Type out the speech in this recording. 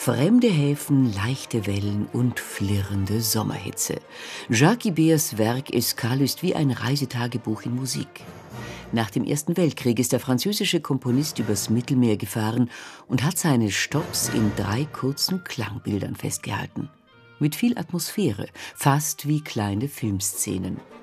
Fremde Häfen, leichte Wellen und flirrende Sommerhitze. Jacques Ibers Werk Escale ist wie ein Reisetagebuch in Musik. Nach dem Ersten Weltkrieg ist der französische Komponist übers Mittelmeer gefahren und hat seine Stopps in 3 kurzen Klangbildern festgehalten. Mit viel Atmosphäre, fast wie kleine Filmszenen.